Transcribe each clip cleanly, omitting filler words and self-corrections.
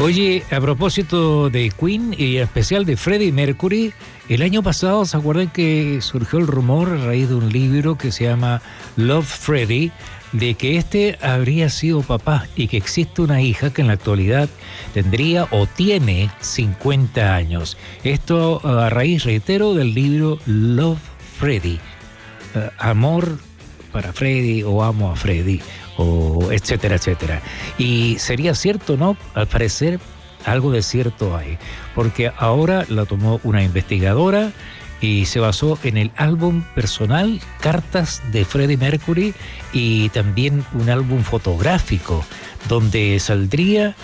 Oye, a propósito de Queen y en especial de Freddie Mercury, el año pasado, ¿se acuerdan que surgió el rumor a raíz de un libro que se llama Love, Freddie, de que este habría sido papá y que existe una hija que en la actualidad tendría o tiene 50 años? Esto a raíz, reitero, del libro Love, Freddie, amor para Freddie o amo a Freddie, o etcétera, etcétera. Y sería cierto, ¿no? Al parecer algo de cierto hay, porque ahora la tomó una investigadora y se basó en el álbum personal Cartas de Freddie Mercury y también un álbum fotográfico donde saldría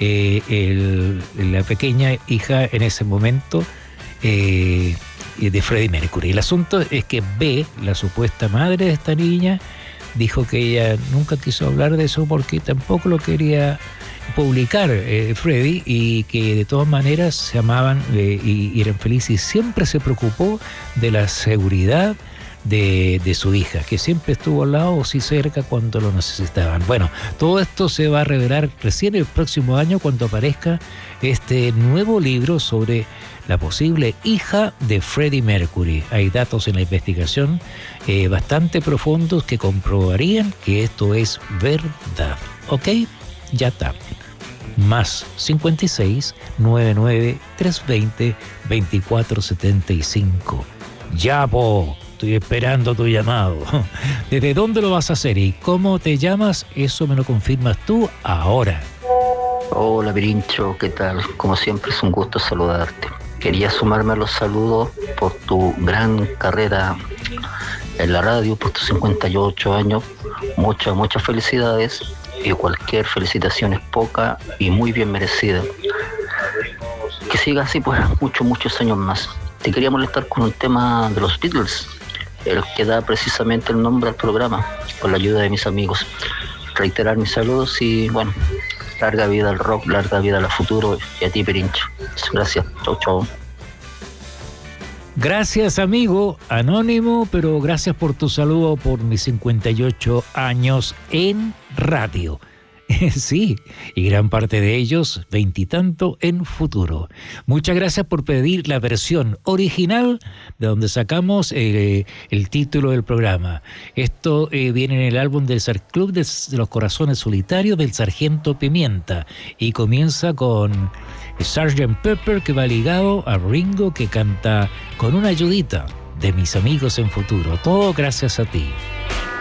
la pequeña hija en ese momento de Freddie Mercury. El asunto es que B, la supuesta madre de esta niña, dijo que ella nunca quiso hablar de eso porque tampoco lo quería publicar Freddie, y que de todas maneras se amaban y eran felices, y siempre se preocupó de la seguridad de su hija, que siempre estuvo al lado o sí cerca cuando lo necesitaban. Bueno, todo esto se va a revelar recién el próximo año cuando aparezca este nuevo libro sobre la posible hija de Freddie Mercury. Hay datos en la investigación bastante profundos que comprobarían que esto es verdad. ¿Ok? Ya está. Más 56 99 320 2475. Ya, po. Estoy esperando tu llamado. ¿Desde dónde lo vas a hacer y cómo te llamas? Eso me lo confirmas tú ahora. Hola, Pirincho, ¿qué tal? Como siempre es un gusto saludarte. Quería sumarme a los saludos por tu gran carrera en la radio, por tus 58 años. Muchas felicidades, y cualquier felicitación es poca y muy bien merecida. Que siga así pues muchos años más. Te quería molestar con un tema de los Beatles, el que da precisamente el nombre al programa, con la ayuda de mis amigos. Reiterar mis saludos y bueno, larga vida al rock, larga vida al futuro, y a ti, Pirincho. Gracias, chau. Gracias, amigo anónimo, pero gracias por tu saludo por mis 58 años en radio. Sí, y gran parte de ellos, 20 y tanto en futuro. Muchas gracias por pedir la versión original de donde sacamos el título del programa. Esto viene en el álbum del Club de los Corazones Solitarios del Sargento Pimienta y comienza con Sgt. Pepper, que va ligado a Ringo, que canta con una ayudita de mis amigos en futuro. Todo gracias a ti.